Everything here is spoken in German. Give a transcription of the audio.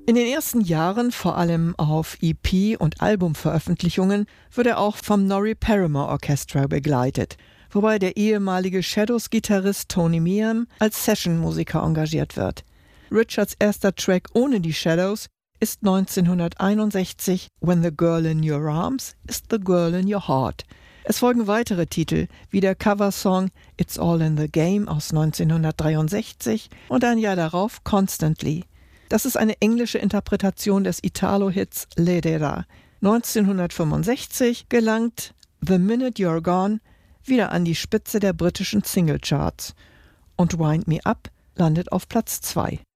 In den ersten Jahren, vor allem auf EP- und Albumveröffentlichungen, wird er auch vom Norrie Paramore Orchestra begleitet, wobei der ehemalige Shadows-Gitarrist Tony Meehan als Session-Musiker engagiert wird. Richards erster Track ohne die Shadows ist 1961 When the Girl in Your Arms is the Girl in Your Heart. Es folgen weitere Titel, wie der Coversong It's All in the Game aus 1963 und ein Jahr darauf Constantly. Das ist eine englische Interpretation des Italo-Hits Ledera. 1965 gelangt The Minute You're Gone wieder an die Spitze der britischen Singlecharts und Wind Me Up landet auf Platz 2.